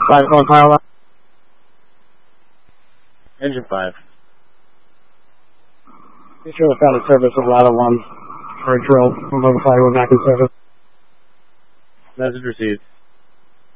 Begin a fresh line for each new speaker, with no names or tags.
5 calling fire alarm.
Engine 5.
Be sure to found a service with ladder 1 for a drill. We'll notify you when back in service.
Message received.